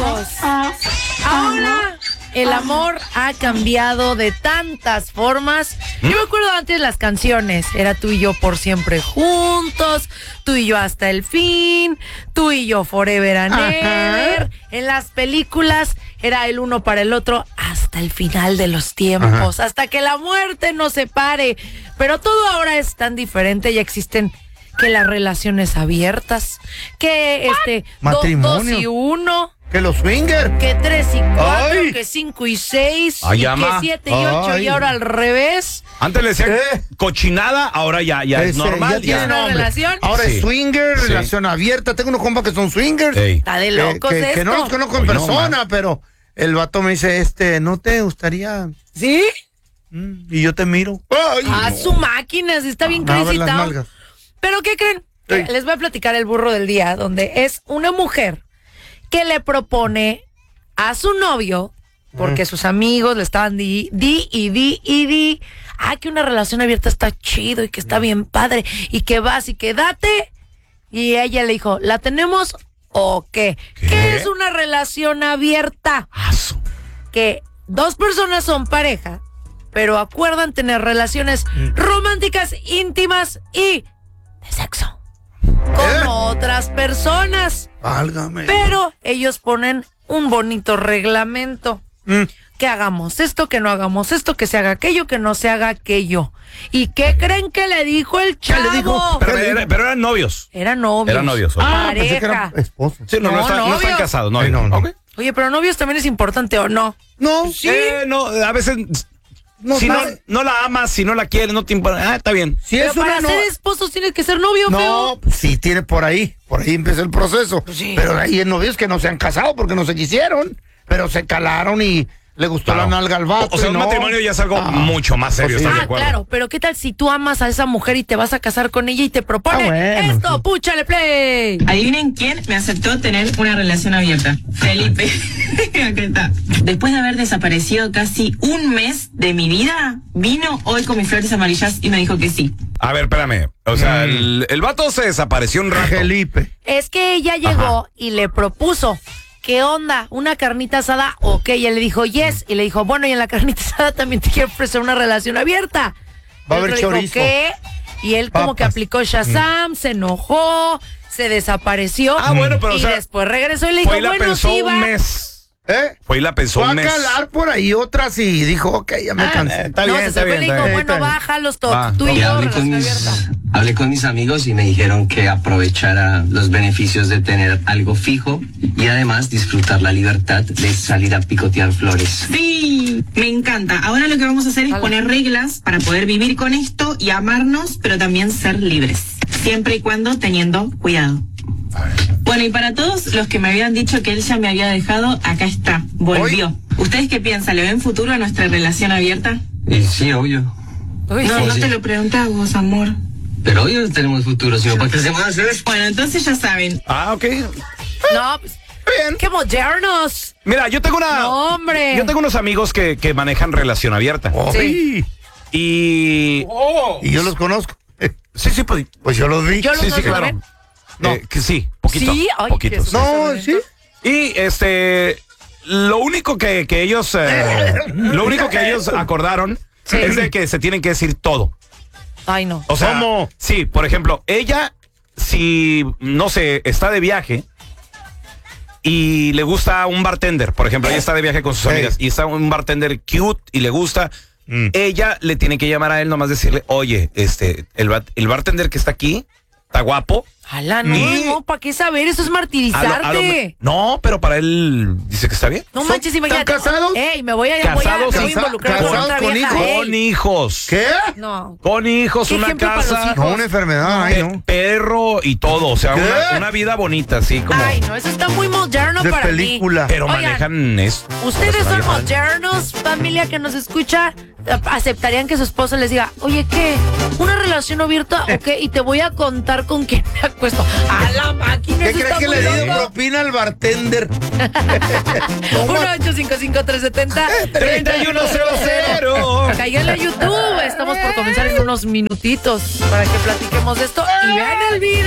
Ahora el amor ha cambiado de tantas formas. Yo me acuerdo antes las canciones. Era tú y yo por siempre juntos, tú y yo hasta el fin, tú y yo forever and ever. En las películas era el uno para el otro hasta el final de los tiempos, hasta que la muerte nos separe. Pero todo ahora es tan diferente, ya existen que las relaciones abiertas, que matrimonio, 2 y 1, que los swingers, que 3 y 4, que 5 y 6, Ay, y ama. que 7 y 8, y ahora al revés. Antes le decían cochinada, ahora ya es normal. ya es una relación. Ahora Sí. es swinger, Sí. relación abierta. Tengo unos compas que son swingers. Ey. Está de locos que esto. no los conozco en Hoy no, persona, pero el vato me dice, ¿no te gustaría? ¿Sí? Y yo te miro. Ay, A no. su máquina, sí está bien A ver crazy las town. nalgas. Pero ¿qué creen? Ey. Les voy a platicar el burro del día, donde es una mujer que le propone a su novio, porque sus amigos le estaban di, que una relación abierta está chido y que está bien padre y que vas y que date. Y ella le dijo, ¿la tenemos o qué? ¿Qué es una relación abierta? Que 2 personas son pareja, pero acuerdan tener relaciones románticas, íntimas y de sexo con otras personas. Válgame. Pero ellos ponen un bonito reglamento. Que hagamos esto, que no hagamos esto, que se haga aquello, que no se haga aquello. ¿Y qué creen que le dijo el chavo? le dijo? Pero eran novios. Eran novios. Eran novios, ok. Pensé que Pareja. era esposo. Sí, no están novios. casados, no. Ay, no. Ok. Oye, pero novios también es importante, ¿o no? No, Sí. No, a veces no, si nada. no la amas, si no la quieres, no te importa. Está bien. Si Pero es una para ser esposos tienes que ser novio, feo. no, pues sí, tiene por ahí empieza el proceso. Sí. Pero ahí hay novios que no se han casado porque no se quisieron, pero se calaron y le gustó la nalga al vato. O sea, y un no. matrimonio ya es algo mucho más serio, Pues sí. ¿estás de acuerdo? Claro, pero ¿qué tal si tú amas a esa mujer y te vas a casar con ella y te propone bueno, esto? sí. ¡Púchale play! Adivinen quién me aceptó tener una relación abierta. Felipe. Acá está. Después de haber desaparecido casi un mes de mi vida, vino hoy con mis flores amarillas y me dijo que sí. A ver, espérame. O sea, el vato se desapareció un rato. Felipe. Es que ella llegó y le propuso, ¿qué onda? ¿Una carnita asada? Ok, ella le dijo yes. Y le dijo, bueno, y en la carnita asada también te quiero ofrecer una relación abierta. Va a El haber otro dijo, chorizo. ¿qué? Y él como que Papas. aplicó Shazam, se enojó, se desapareció. Ah, bueno, pero y o sea, después regresó y le dijo, Fue y la bueno, pensó sí, un va. mes. Fue y la pensó Fue a un mes. calar por ahí otras y dijo, ok, ya me cansé. Está No, bien, se está fue y bien. le está dijo, bien. bueno, Está bien. bájalos todos, Va. tú y Y yo, hablé relación abierta. hablé con mis amigos y me dijeron que aprovechara los beneficios de tener algo fijo y además disfrutar la libertad de salir a picotear flores. Sí, me encanta. Ahora lo que vamos a hacer es poner reglas para poder vivir con esto y amarnos, pero también ser libres. Siempre y cuando teniendo cuidado. Bueno, y para todos los que me habían dicho que él ya me había dejado, acá está, volvió. ¿Ustedes qué piensan? ¿Le ven futuro a nuestra relación abierta? Y sí, obvio. Uy, No, sí. no te lo preguntaba vos, amor. Pero obvio no tenemos futuro, sino para qué se van a hacer. Bueno, entonces ya saben. Ah, ok. No, pues, ¡qué modernos! Mira, yo tengo No, hombre. Yo tengo unos amigos que manejan relación abierta. Sí. Y Y yo los conozco. sí, pues, Pues yo los vi. Yo los sí, conozco, claro. ¿ven? No, que sí, poquito. Sí, ay, poquito. qué No, sí. Y lo único que ellos acordaron es de que se tienen que decir todo. Ay, no. O sea, ¿Cómo? sí, por ejemplo, ella, si no sé, está de viaje y le gusta un bartender, por ejemplo, ella está de viaje con sus amigas y está un bartender cute y le gusta, ella le tiene que llamar a él, nomás decirle, oye, el bartender que está aquí está guapo. Ala, no, Y- no, ¿para qué saber? Eso es A martirizarte. no, pero para él dice que está bien. No manches, imagínate. ¿Están casados? Ey, me voy a Casados, involucrar con casados otra con vieja. hijos. ey. Con hijos. ¿Qué? No. Con hijos, ¿Qué una ejemplo para los casa, hijos? No, una enfermedad, ay, no. perro y todo. O sea, ¿Qué? una vida bonita, así como. Ay, no, eso está muy moderno De para película. mí. Pero Oigan, manejan esto. ¿ustedes son modernos, familia que nos escucha? ¿Aceptarían que su esposa les diga, oye, ¿qué? ¿Una relación abierta? ¿Ok? Y te voy a contar con quién me acuesto. A la máquina, ¿Qué eso crees está que muy le dio loco. propina al bartender? 1-855-370-3100. Caigan a YouTube. Estamos por comenzar en unos minutitos para que platiquemos de esto y vean el video.